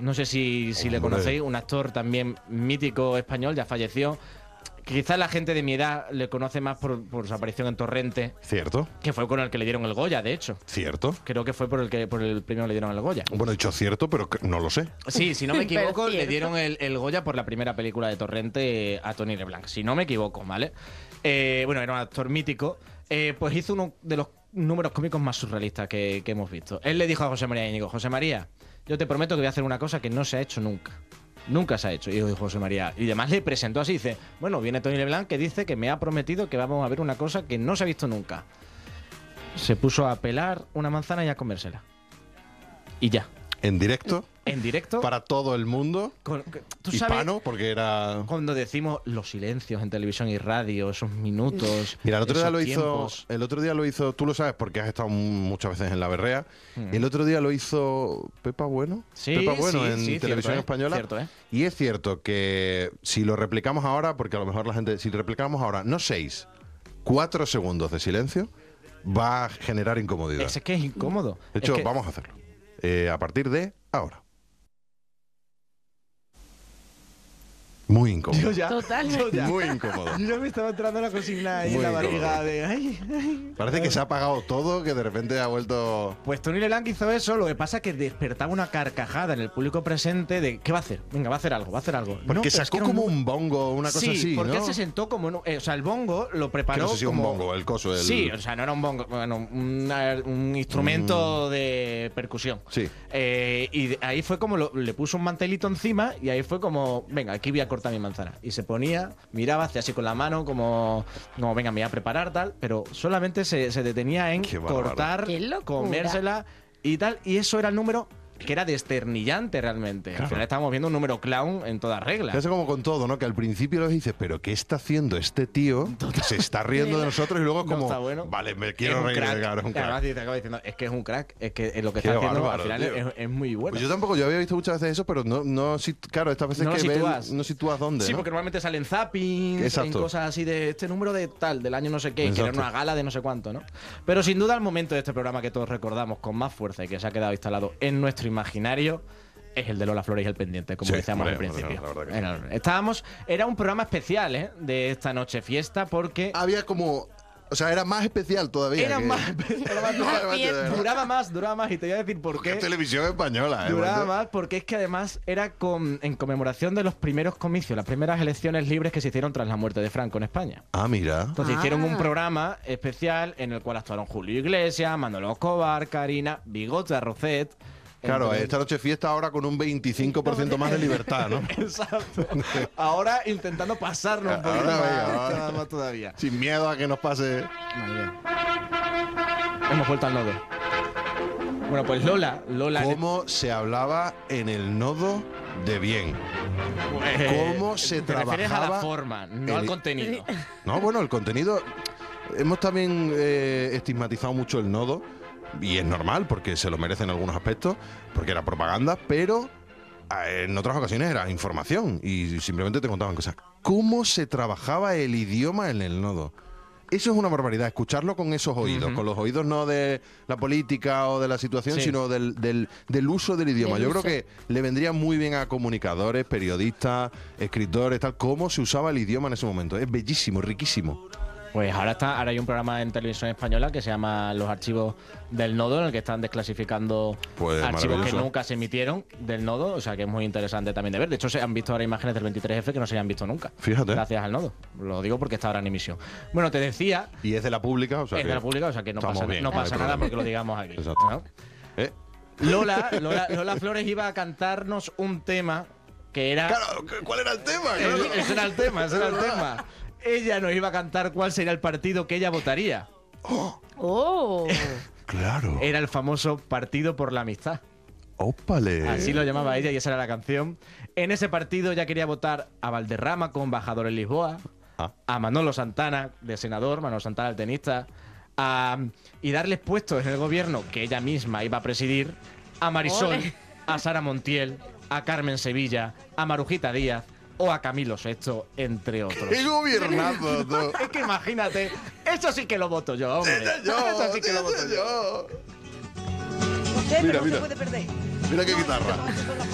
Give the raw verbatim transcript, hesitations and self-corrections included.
No sé si, si le Hombre. conocéis, un actor también mítico español, ya falleció. Quizás la gente de mi edad le conoce más por, por su aparición en Torrente, Cierto, que fue con el que le dieron el Goya, de hecho. cierto. Creo que fue por el que por el premio que le dieron el Goya. Bueno, dicho cierto, pero que- no lo sé. Sí, si no me Pero equivoco, le cierto. dieron el, el Goya por la primera película de Torrente a Tony LeBlanc. Si no me equivoco, ¿vale? Eh, bueno, era un actor mítico. Eh, pues hizo uno de los números cómicos más surrealistas que, que hemos visto. Él le dijo a José María Íñigo: José María, yo te prometo que voy a hacer una cosa que no se ha hecho nunca. Nunca se ha hecho. Y dijo José María. Y además le presentó así. Dice, bueno, viene Tony LeBlanc que dice que me ha prometido que vamos a ver una cosa que no se ha visto nunca. Se puso a pelar una manzana y a comérsela. Y ya. En directo, En directo. para todo el mundo, con- ¿Tú sabes hispano, porque era... cuando decimos los silencios en televisión y radio, esos minutos? Mira, el otro día esos lo hizo, tiempos? el otro día lo hizo, tú lo sabes porque has estado muchas veces en la berrea. El otro día lo hizo Pepa Bueno, Sí, Pepa Bueno sí, en sí, televisión cierto, ¿eh? española. Cierto, ¿eh? Y es cierto que si lo replicamos ahora, porque a lo mejor la gente, si lo replicamos ahora, no seis, cuatro segundos de silencio, va a generar incomodidad. Es que es incómodo. De Es hecho, que- vamos a hacerlo. Eh, a partir de ahora. Muy incómodo. Yo ya, Totalmente. yo ya. Muy incómodo. Yo me estaba entrando la consigna ahí en Muy la incómodo. barriga de... Ay, ay. Parece que se ha apagado todo, que de repente ha vuelto... Pues Tony LeBlanc hizo eso, lo que pasa es que despertaba una carcajada en el público presente de ¿qué va a hacer? Venga, va a hacer algo, va a hacer algo. Porque No, pero es sacó que era como muy- un bongo, una cosa sí, así, porque ¿no? él se sentó como... en un- eh, o sea, el bongo lo Que preparó no sé si es un como... bongo, el coso, el... Sí, o sea, no era un bongo, bueno, una- un instrumento de percusión. Sí. Eh, y de- ahí fue como lo- le puso un mantelito encima y ahí fue como, venga, aquí voy a cortar mi manzana. Y se ponía, miraba, hacía así con la mano, como, como venga, me voy a preparar tal, pero solamente se, se detenía en Qué bárbaro. cortar, Qué locura. comérsela y tal. Y eso era el número que era desternillante realmente. Al final estábamos viendo un número clown en toda regla. Se hace como con todo, ¿no? Que al principio lo dices, pero ¿qué está haciendo este tío? Que se está riendo de nosotros y luego es No como, está bueno. vale, me Es quiero un reír, crack. claro, es un Y además crack. te acaba diciendo, es que es un crack, es que es lo que Qué está haciendo bárbaro, al final tío. es, es muy bueno. Pues yo tampoco, yo había visto muchas veces eso, pero no, no sit- claro, estas veces No lo que ves, sitúas. no sitúas dónde, Sí, ¿no? porque normalmente salen zappings, en Exacto. cosas así de este número de tal, del año no sé qué, y quieren Exacto. una gala de no sé cuánto, ¿no? Pero sin duda el momento de este programa que todos recordamos con más fuerza y que se ha quedado instalado en nuestro imaginario es el de Lola Flores y el pendiente, como Sí, decíamos al hombre, principio. la verdad que sí. Era- Estábamos, era un programa especial, ¿eh? De esta noche fiesta porque Había como... O sea, era más especial todavía. era que- más, era más- Vale, de verdad. duraba más, duraba más, y te voy a decir por Qué qué. televisión española, ¿eh? Duraba Bueno. más porque es que además era con, en conmemoración de los primeros comicios, las primeras elecciones libres que se hicieron tras la muerte de Franco en España. Ah, mira. Entonces Ah. hicieron un programa especial en el cual actuaron Julio Iglesias, Manolo Escobar, Karina, Bigote Arrocet. Claro, entre- esta noche fiesta ahora con un veinticinco por ciento más de libertad, ¿no? Exacto. Ahora intentando pasarnos un poquito Ahora, más, venga, ahora. más- más todavía. Sin miedo a que nos pase... Madre mía. Hemos vuelto al nodo. Bueno, pues Lola, Lola. ¿Cómo se hablaba en el nodo de bien? eh, cómo se te refieres a la trabajaba forma, no el- al contenido. No, bueno, el contenido... Hemos también eh, estigmatizado mucho el nodo, y es normal, porque se lo merece en algunos aspectos, porque era propaganda, pero eh, en otras ocasiones era información, y simplemente te contaban cosas. ¿Cómo se trabajaba el idioma en el nodo? Eso es una barbaridad, escucharlo con esos oídos, Ujú. con los oídos no de la política o de la situación, Sí. sino del, del- del uso del idioma. Del Yo uso. creo que le vendría muy bien a comunicadores, periodistas, escritores, tal, cómo se usaba el idioma en ese momento. Es bellísimo, riquísimo. Pues ahora está, ahora hay un programa en televisión española que se llama Los Archivos del Nodo, en el que están desclasificando Pues archivos que maravilloso. nunca se emitieron del Nodo, o sea que es muy interesante también de ver. De hecho, se han visto ahora imágenes del veintitrés F que no se habían visto nunca. Fíjate. Gracias al Nodo. Lo digo porque está ahora en emisión. Bueno, te decía, Y es de la pública, o sea es que de la pública, o sea que no estamos pasa, bien, no no hay pasa nada problema. porque lo digamos aquí. Exacto. ¿no? ¿Eh? Lola, Lola, Lola Flores iba a cantarnos un tema que era... Claro, ¿cuál era el tema? El- Claro. ese era el tema, ese era el tema. Ella nos iba a cantar cuál sería el partido que ella votaría. Oh. Claro. Era el famoso Partido por la Amistad. Ópale. Así lo llamaba ella y esa era la canción. En ese partido ella quería votar a Valderrama como embajador en Lisboa, Ah. a Manolo Santana de senador, Manolo Santana el tenista, a- y darles puestos en el gobierno que ella misma iba a presidir a Marisol, Ole. a Sara Montiel, a Carmen Sevilla, a Marujita Díaz o a Camilo sexto, entre otros. ¡Qué gobiernazo, tú! Es que imagínate, eso sí que lo voto yo, hombre. ¡Ese yo! Eso sí que lo voto ¡Ese yo. yo! No sé, Mira, pero no mira. se puede perder. Mira qué guitarra.